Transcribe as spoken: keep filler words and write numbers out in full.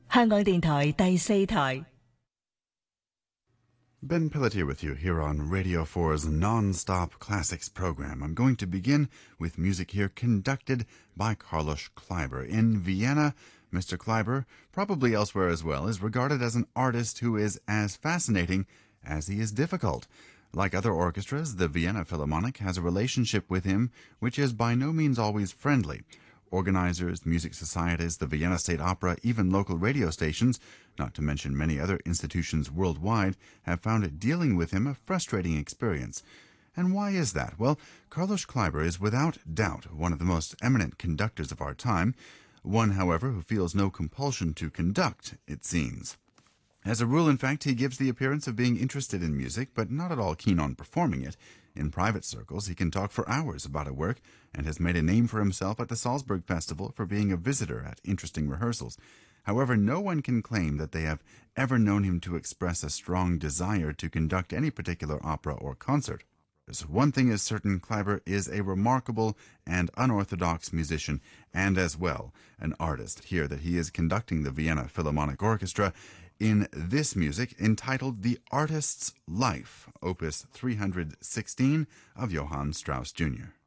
香港電台第四台。 Ben Pelletier with you here on Radio four's non-stop classics program. I'm going to begin with music here conducted by Carlos Kleiber. In Vienna, Mister Kleiber, probably elsewhere as well, is regarded as an artist who is as fascinating as he is difficult. Like other orchestras, the Vienna Philharmonic has a relationship with him which is by no means always friendly. Organizers, music societies, the Vienna State Opera, even local radio stations, not to mention many other institutions worldwide, have found it dealing with him a frustrating experience. And why is that? Well, Carlos Kleiber is without doubt one of the most eminent conductors of our time, one, however, who feels no compulsion to conduct, it seems. As a rule, in fact, he gives the appearance of being interested in music, but not at all keen on performing it. In private circles, he can talk for hours about a work and has made a name for himself at the Salzburg Festival for being a visitor at interesting rehearsals. However, no one can claim that they have ever known him to express a strong desire to conduct any particular opera or concert. One thing is certain, Kleiber is a remarkable and unorthodox musician, and as well an artist. Here that he is conducting the Vienna Philharmonic Orchestra in this music entitled The Artist's Life, Opus three hundred sixteen of Johann Strauss Junior